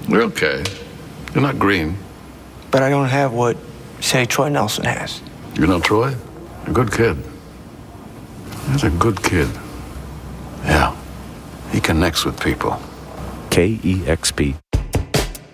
You're okay. You're not green. But I don't have what, say, Troy Nelson has. You know Troy? A good kid. He's a good kid. Yeah. He connects with people. KEXP